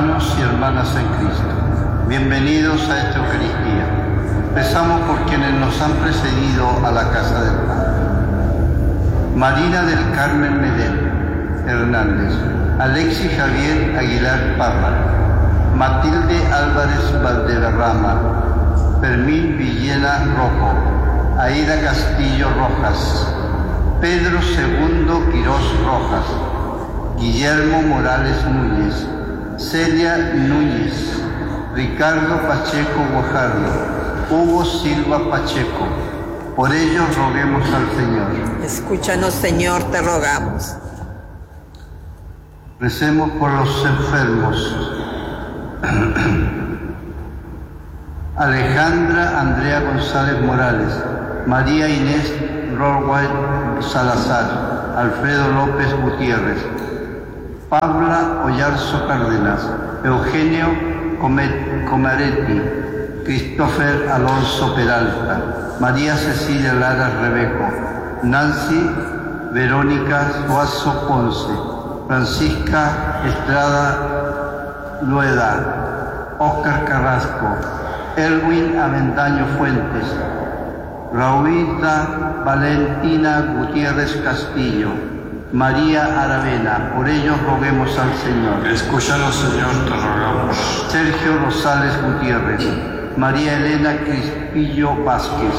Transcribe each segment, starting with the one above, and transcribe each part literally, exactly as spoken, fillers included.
Hermanos y hermanas en Cristo, bienvenidos a esta Eucaristía. Rezamos por quienes nos han precedido a la casa del Padre. Marina del Carmen Medel Hernández, Alexis Javier Aguilar Parra, Matilde Álvarez Valderrama, Fermín Villena Rojo, Aida Castillo Rojas, Pedro Segundo Quirós Rojas, Guillermo Morales Núñez, Celia Núñez, Ricardo Pacheco Guajardo, Hugo Silva Pacheco. Por ellos roguemos al Señor. Escúchanos, Señor, te rogamos. Recemos por los enfermos. Alejandra Andrea González Morales, María Inés Rorway Salazar, Alfredo López Gutiérrez, Paula Oyarzo Cárdenas, Eugenio Comaretti, Christopher Alonso Peralta, María Cecilia Lara Rebeco, Nancy Verónica Suazo Ponce, Francisca Estrada Lueda, Óscar Carrasco, Erwin Avendaño Fuentes, Raúlita Valentina Gutiérrez Castillo, María Aravena. Por ellos roguemos al Señor. Escúchanos, Señor, te rogamos. Sergio Rosales Gutiérrez, María Elena Crispillo Vázquez,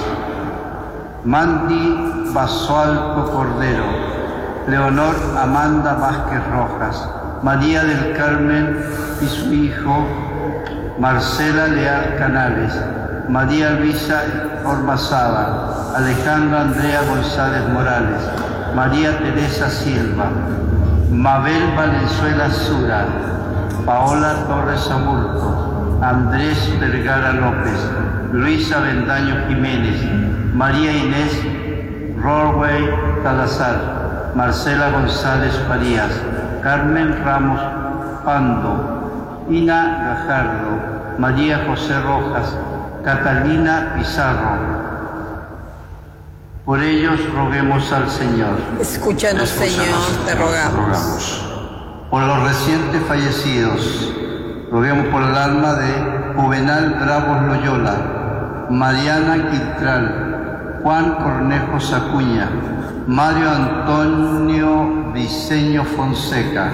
Mandy Basualto Cordero, Leonor Amanda Vázquez Rojas, María del Carmen y su hijo, Marcela Leal Canales, María Luisa Ormazábal, Alejandra Andrea González Morales, María Teresa Silva, Mabel Valenzuela Sura, Paola Torres Aburto, Andrés Vergara López, Luisa Bendaño Jiménez, María Inés Rorway Salazar, Marcela González Farías, Carmen Ramos Pando, Ina Gajardo, María José Rojas, Catalina Pizarro. Por ellos roguemos al Señor. Escúchanos, Señor, te rogamos. Por los recientes fallecidos, roguemos por el alma de Juvenal Bravos Loyola, Mariana Quintral, Juan Cornejo Sacuña, Mario Antonio Diseño Fonseca.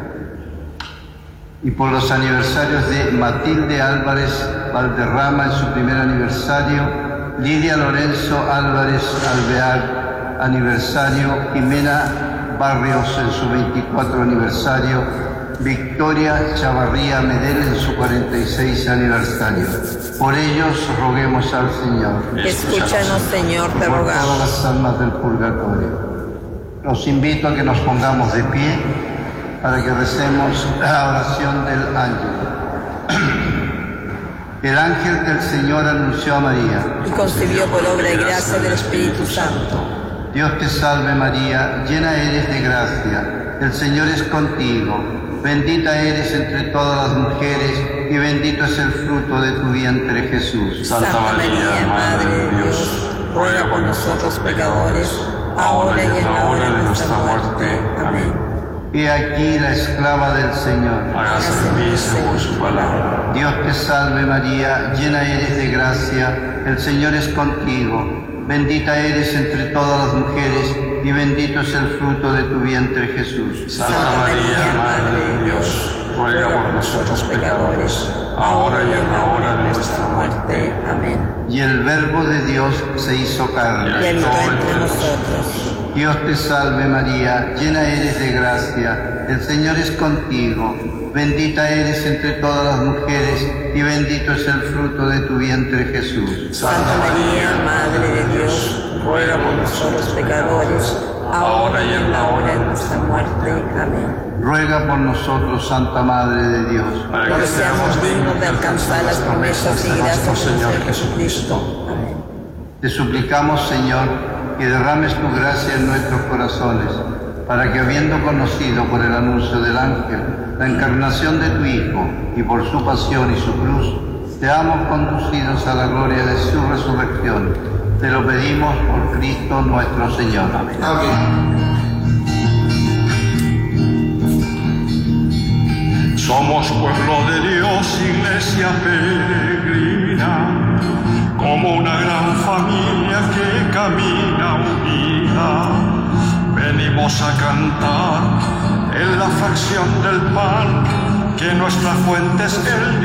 Y por los aniversarios de Matilde Álvarez Valderrama en su primer aniversario, Lidia Lorenzo Álvarez Alvear aniversario, Jimena Barrios en su veinticuatro aniversario, Victoria Chavarría Medel en su cuarenta y seis aniversario. Por ellos roguemos al Señor. Escúchanos, Señor, te por rogamos. todas las almas del purgatorio. Los invito a que nos pongamos de pie para que recemos la oración del ángel. El ángel del Señor anunció a María Y concibió por obra y gracia del Espíritu Santo. Dios te salve María, llena eres de gracia, el Señor es contigo, bendita eres entre todas las mujeres y bendito es el fruto de tu vientre Jesús. Santa María, Madre de Dios, ruega por nosotros pecadores, ahora y en la hora de nuestra muerte. Amén. He aquí la esclava del Señor. Hágase en mí según su palabra. Dios te salve María, llena eres de gracia, el Señor es contigo, bendita eres entre todas las mujeres y bendito es el fruto de tu vientre Jesús. Santa María, Madre de Dios, ruega por nosotros pecadores, ahora y en la hora de nuestra muerte. Amén. Y el Verbo de Dios se hizo carne. Y habitó entre nosotros. Dios te salve María, llena eres de gracia, el Señor es contigo, bendita eres entre todas las mujeres y bendito es el fruto de tu vientre Jesús. Santa María, Madre de Dios, ruega por nosotros pecadores, ahora y en la hora de nuestra muerte. Amén. Ruega por nosotros, Santa Madre de Dios, Para que seamos dignos de alcanzar las promesas de nuestro Señor Jesucristo. Amén. te suplicamos, Señor, que derrames tu gracia en nuestros corazones, para que, habiendo conocido por el anuncio del ángel la encarnación de tu Hijo y por su pasión y su cruz, seamos conducidos a la gloria de su resurrección. Te lo pedimos por Cristo nuestro Señor. Amén. Amén. Somos Somos pueblo de Dios, iglesia peregrina, como una gran familia que camina unida. Venimos a cantar en la fracción del pan, que nuestra fuente es el